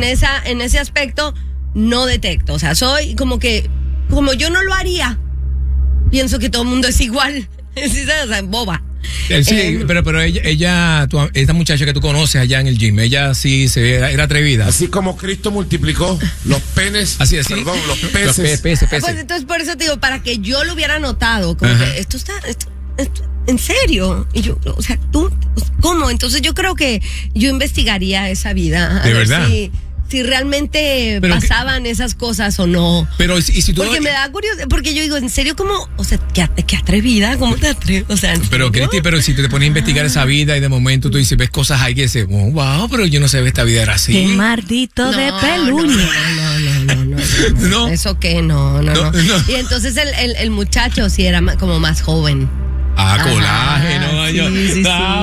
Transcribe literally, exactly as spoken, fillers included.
esa, en ese aspecto no detecto. O sea, soy como que, como yo no lo haría, pienso que todo el mundo es igual. ¿Sí sabes? O sea, boba. Sí, Eh, pero, pero ella, ella tu, esta muchacha que tú conoces allá en el gym, ella sí se era, era atrevida. Así como Cristo multiplicó los penes, así, así. perdón, los peces. Los pe- peces, peces. Pues entonces por eso te digo, para que yo lo hubiera notado, como Ajá. que esto está, esto, esto, en serio. Y yo, o sea, tú, ¿cómo? Entonces yo creo que yo investigaría esa vida. A ¿De ver verdad? Si, si realmente Pero pasaban que, esas cosas o no. Pero y si tú porque no, me da curiosidad, porque yo digo, en serio, ¿cómo? O sea, qué, qué atrevida, ¿cómo te atreves? O sea, pero Cristi, pero si tú te pones a investigar esa vida y de momento tú dices, ves cosas ahí que dices, oh, wow, pero yo no sé, esta vida era así. Qué mardito no, de no, peluña. No, no, no, no, no, ¿No? Eso que no, no, no, No, no. Y entonces el, el, el muchacho sí era ma- como más joven. Ah, Ajá, colágeno. sí, yo- sí, sí. Ah,